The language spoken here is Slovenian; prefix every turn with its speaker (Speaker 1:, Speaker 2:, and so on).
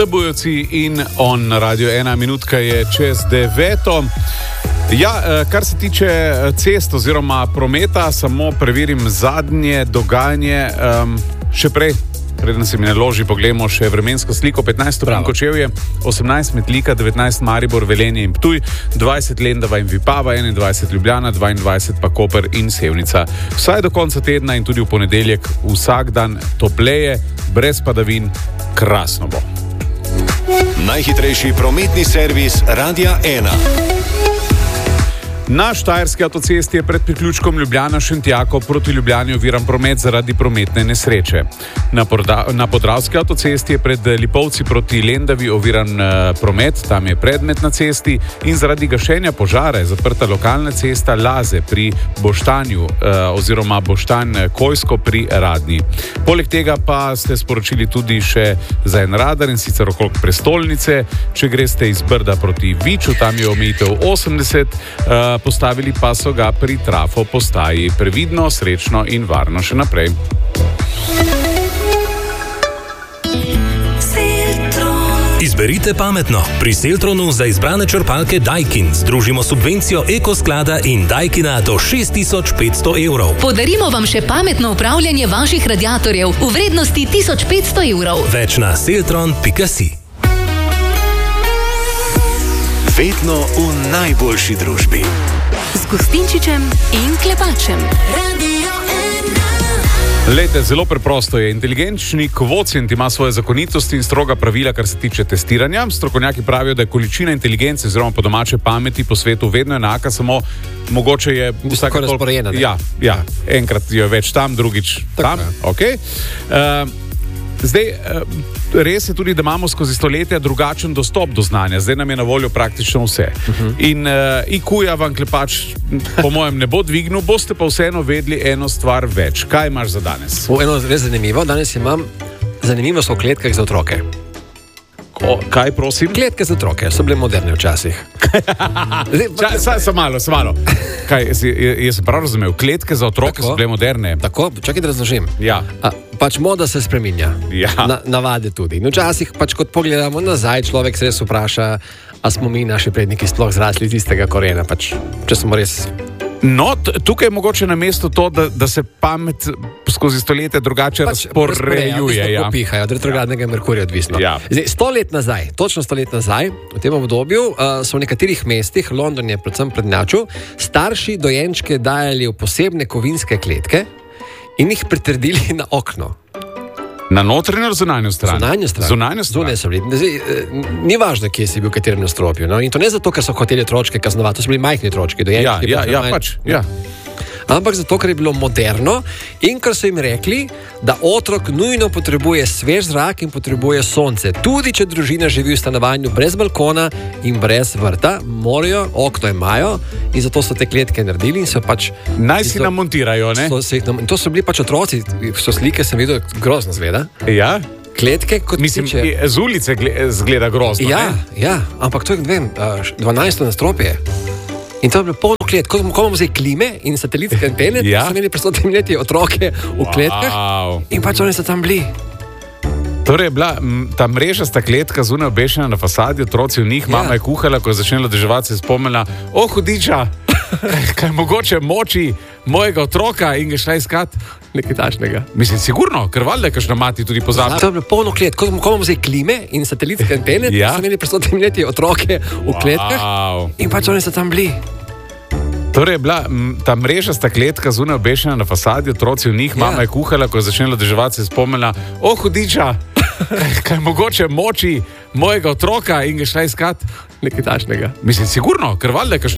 Speaker 1: Tebujevci in on na Radio 1, minutka je čez 9. Ja, kar se tiče cest oziroma prometa, samo preverim zadnje dogajanje. Še prej, preden se mi naloži, pogledamo še vremensko sliko. 15 stopinj Kočevje, 18 Metlika, 19 Maribor, Velenje in Ptuj, 20 Lendava in Vipava, 21 Ljubljana, 22 pa Koper in Sevnica. Vsaj do konca tedna in tudi v ponedeljek vsak dan topleje, brez padavin, krasno bo.
Speaker 2: Najhitrejši prometni servis Radia 1.
Speaker 1: Na Štajerski avtocesti je pred priključkom Ljubljana-Šentjako proti Ljubljani oviran promet zaradi prometne nesreče. Na Podravski avtocesti je pred Lipovci proti Lendavi oviran promet, tam je predmet na cesti in zaradi gašenja požara je zaprta lokalna cesta Laze pri Boštanju oziroma Boštanj-Kojsko pri Radnji. Poleg tega pa ste sporočili tudi še za en radar in sicer okrog prestolnice. Če greste iz Brda proti Viču, tam je omejitev 80, postavili pa so ga pri trafo postaji. Previdno, srečno in varno še naprej.
Speaker 3: Izberite pametno. Pri Seltronu za izbrane črpalke Daikin združimo subvencijo Ekosklada in Daikina do 6500 evrov.
Speaker 4: Podarimo vam še pametno upravljanje vaših radiatorjev v vrednosti 1500 evrov.
Speaker 3: Več na seltron.si.
Speaker 2: Vedno v najboljši družbi.
Speaker 4: Z Gustinčičem in Klepačem.
Speaker 1: Lejte, zelo preprosto je. Inteligenčni kvocient ima svoje zakonitosti in stroga pravila, kar se tiče testiranja. Strokovnjaki pravijo, da je količina inteligence oziroma po domače pameti po svetu vedno enaka, samo mogoče je
Speaker 5: vsako razporejena.
Speaker 1: Ja, enkrat jo je več tam, drugič tam. Okay. Zdaj, res je tudi, da imamo skozi stoletja drugačen dostop do znanja. Zdaj nam je na voljo praktično vse. In IQ-ja vam Klepač po mojem ne bo dvignil, boste pa vseeno vedeli eno stvar več. Kaj imaš za danes?
Speaker 5: Eno res zanimivo. Danes imam zanimivo so o kletkah za otroke.
Speaker 1: Kaj, prosim?
Speaker 5: Kletke za otroke, so bile moderne včasih.
Speaker 1: Sam malo. Kaj, jaz sem prav razumel, kletke za otroke so bile moderne.
Speaker 5: Tako, čakaj, da razložim.
Speaker 1: Ja.
Speaker 5: Pač moda se spreminja, navade tudi. In včasih, pač kot pogledamo nazaj, človek se res vpraša, a smo mi, naši predniki, sploh zrasli iz istega korena, pač, če smo res...
Speaker 1: No, tukaj je mogoče na mesto to, da se pamet skozi stoletja drugače razporejuje.
Speaker 5: Popihajo, od retrogradnega Merkurja odvisno.
Speaker 1: Ja.
Speaker 5: Zdaj, 100 let nazaj, točno 100 let nazaj, v tem obdobju, so v nekaterih mestih, London je predvsem prednjačil, starši dojenčke dajali v posebne kovinske kletke in jih pritrdili na okno.
Speaker 1: Na notranjo ali zunanjo stran?
Speaker 5: Zunanjo stran. Ni važno, kje si bil v katerem nastropju. No? In to ne zato, ker so hoteli otročke kaznovati, to so bili majhni otročki.
Speaker 1: Ja.
Speaker 5: Ampak zato, ker je bilo moderno in ker so jim rekli, da otrok nujno potrebuje svež zrak in potrebuje sonce. Tudi če družina živi v stanovanju brez balkona in brez vrta, morajo, okno imajo in zato so te kletke naredili in so pač...
Speaker 1: Naj si nam montirajo, ne?
Speaker 5: In to so bili pač otroci, so slike, sem videl, grozno zgleda.
Speaker 1: Ja?
Speaker 5: Kletke, kot
Speaker 1: mislim, z ulice zgleda grozno,
Speaker 5: ne? Ja, ampak to je, ne vem, 12. nastropje. In to je bilo polno klet. Ko imamo zdaj klime in satelitske antene, so imeli pred 100 leti otroke v kletkah in pač oni so tam bili.
Speaker 1: Torej je bila ta mrežasta kletka zunaj obešena na fasadi, otroci v njih, mama je kuhala, ko je začela deževati, se je spomnila, hudiča, kaj mogoče moči mojega otroka in ga šla iskat.
Speaker 5: Nekaj tašnega.
Speaker 1: Mislim, sigurno, ker valjda je kakšna mati tudi pozabila.
Speaker 5: To je bilo polno klet. Ko imamo zdaj klime in satelitske antene, so imeli pred 100 leti otroke v kletkah in pač oni so tam bili.
Speaker 1: Torej je bila ta mrežasta kletka zunaj obešena na fasadi, otroci v njih, mama je kuhala, ko je začela deževati, se je spomnila, hudiča, kaj mogoče moči mojega otroka in ga šla iskat.
Speaker 5: Nekaj tašnega.
Speaker 1: Mislim, sigurno, ker valjda je kakšna